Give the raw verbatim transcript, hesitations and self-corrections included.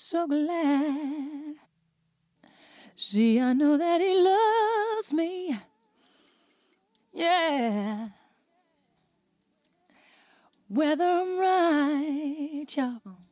so glad. See, I know that he loves me. Yeah. Whether I'm right, y'all.